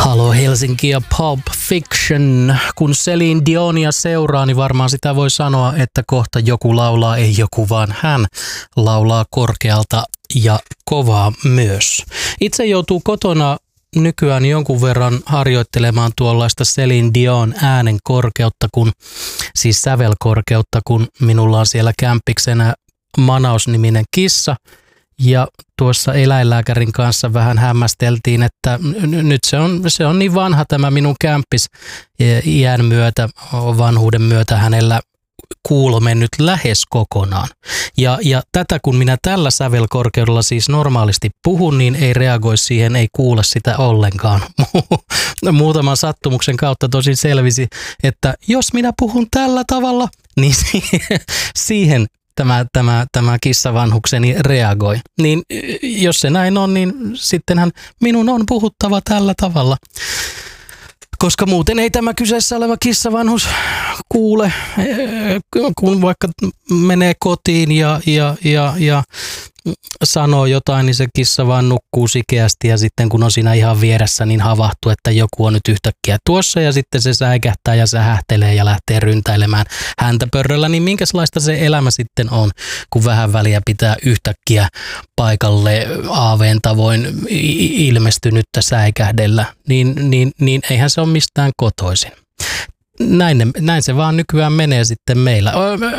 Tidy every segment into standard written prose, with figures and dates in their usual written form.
Halo Helsinki ja Pulp Fiction. Kun Celine Dionia seuraa, niin varmaan sitä voi sanoa, että kohta joku laulaa, ei joku vaan hän laulaa korkealta ja kovaa myös. Itse joutuu kotona nykyään jonkun verran harjoittelemaan tuollaista Celine Dion äänen korkeutta, siis sävelkorkeutta, kun minulla on siellä kämppiksenä Manaus-niminen kissa. Ja tuossa eläinlääkärin kanssa vähän hämmästeltiin, että nyt se on niin vanha tämä minun kämppis iän myötä, vanhuuden myötä hänellä kuulo mennyt lähes kokonaan. Ja tätä kun minä tällä sävelkorkeudella siis normaalisti puhun, niin ei reagoi siihen, ei kuule sitä ollenkaan. Muutaman sattumuksen kautta tosin selvisi, että jos minä puhun tällä tavalla, niin siihen tämä kissavanhukseni reagoi. Niin jos se näin on, niin sittenhän minun on puhuttava tällä tavalla. Koska muuten ei tämä kyseessä oleva kissavanhus kuule, kun vaikka menee kotiin ja sanoo jotain, niin se kissa vaan nukkuu sikeästi ja sitten kun on siinä ihan vieressä, niin havahtuu, että joku on nyt yhtäkkiä tuossa ja sitten se säikähtää ja sähähtelee ja lähtee ryntäilemään häntä pörröllä, niin minkälaista se elämä sitten on, kun vähän väliä pitää yhtäkkiä paikalle aaveen tavoin ilmestynyttä säikähdellä, niin eihän se ole mistään kotoisin. Näin se vaan nykyään menee sitten meillä.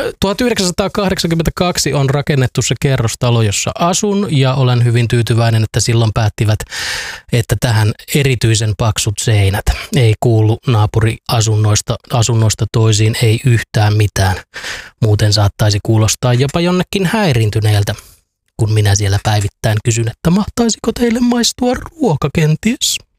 1982 on rakennettu se kerrostalo, jossa asun ja olen hyvin tyytyväinen, että silloin päättivät, että tähän erityisen paksut seinät. Ei kuulu naapuriasunnoista toisiin, ei yhtään mitään. Muuten saattaisi kuulostaa jopa jonnekin häirintyneeltä, kun minä siellä päivittäin kysyn, että mahtaisiko teille maistua ruoka kenties?